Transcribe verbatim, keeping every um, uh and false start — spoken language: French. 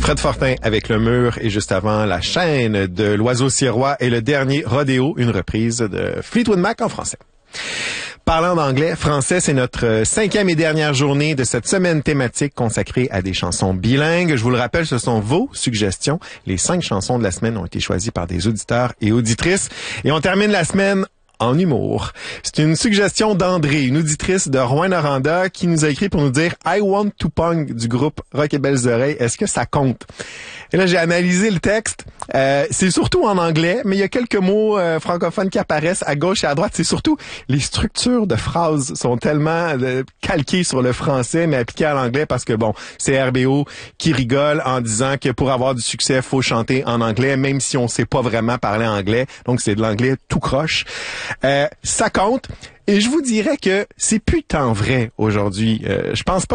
Fred Fortin avec Le Mur et juste avant La Chaîne de l'Oiseau Sirois et le dernier Rodéo, une reprise de Fleetwood Mac en français. Parlant d'anglais, français, c'est notre cinquième et dernière journée de cette semaine thématique consacrée à des chansons bilingues. Je vous le rappelle, ce sont vos suggestions. Les cinq chansons de la semaine ont été choisies par des auditeurs et auditrices. Et on termine la semaine en humour. C'est une suggestion d'André, une auditrice de Rouyn-Noranda, qui nous a écrit pour nous dire « I want to punk » du groupe Rock et Belles Oreilles. Est-ce que ça compte? Et là, j'ai analysé le texte. Euh, c'est surtout en anglais, mais il y a quelques mots euh, francophones qui apparaissent à gauche et à droite. C'est surtout les structures de phrases sont tellement euh, calquées sur le français, mais appliquées à l'anglais parce que, bon, c'est R B O qui rigole en disant que pour avoir du succès, faut chanter en anglais, même si on sait pas vraiment parler anglais. Donc, c'est de l'anglais tout croche. Euh, ça compte. Et je vous dirais que c'est plus tant vrai aujourd'hui. Euh, je pense pas